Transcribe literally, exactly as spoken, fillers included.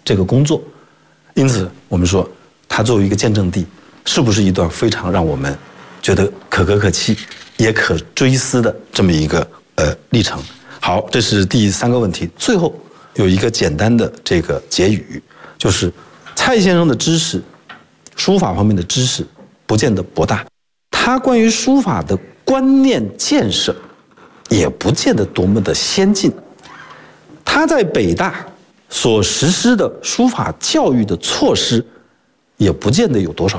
这个工作。因此，我们说它作为一个见证地，是不是一段非常让我们觉得可歌可泣，也可追思的这么一个呃历程？好，这是第三个问题。最后有一个简单的这个结语，就是蔡先生的知识，书法方面的知识不见得博大，他关于书法的观念建设也不见得多么的先进，他在北大所实施的书法教育的措施也不见得有多少